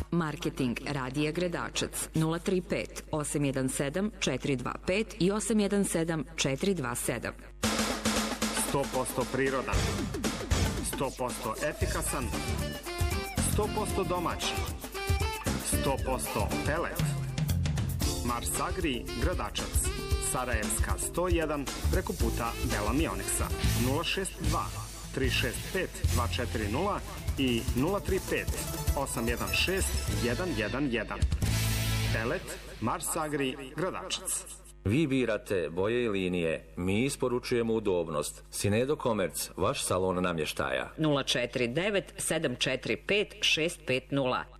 Marketing Radija Gredačac 035 817 425 i 817 427. 100% prirodan, 100% efikasan, 100% domaći, 100% pelet. Mars Agri Gradačac, Sarajevska 101, preko puta Bela Mioneksa, 062 365 240 i 035 816 111. Pelet Mars Agri Gradačac. Vi birate boje i linije, mi isporučujemo udobnost. Sinedo Komerc, vaš salon namještaja. 049 745 650.